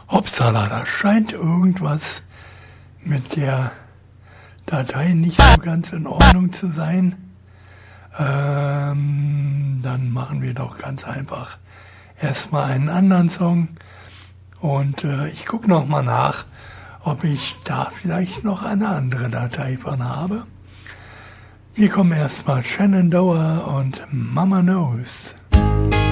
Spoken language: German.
Hoppsala, da scheint irgendwas mit der Datei nicht so ganz in Ordnung zu sein. Dann machen wir doch ganz einfach erstmal einen anderen Song. Und ich gucke nochmal nach, ob ich da vielleicht noch eine andere Datei von habe. Hier kommen erstmal Shenandoah und Mama Knows.